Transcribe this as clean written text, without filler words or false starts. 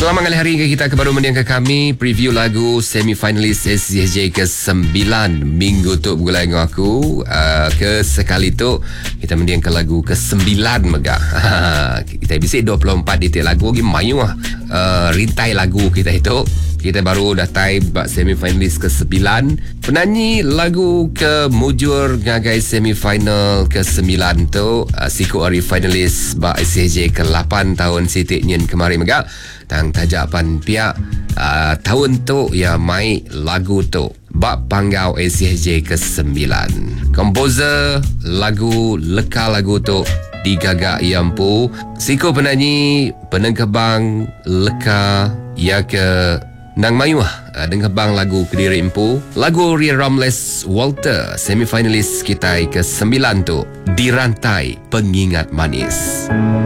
Selamat hari kita baru mendengar kami preview lagu semi-finalis SCSJ ke-9 minggu tu bergulai dengan aku. Sekali tu kita mendengar lagu ke-9 megah. Kita bisik 24 detik lagu lagi mayu rintai lagu kita itu. Kita baru dah bak semi-finalis ke-9. Penyanyi lagu ke-mujur ngagai semi-final ke-9 tu siku hari finalis bak SCSJ ke-8 tahun Siti Nyen kemarin megah. Tang tajapan pihak tahun tu ya mai lagu tu bak panggau SCSJ ke-9. Komposer lagu leka lagu tu digagak Yampu. Siku penyanyi penengkebang leka ya ke Nang Mayuah dengebang lagu Kediri Empu. Lagu Ria Ramles Walter semifinalis kita ke-9 tu Dirantai Pengingat Manis.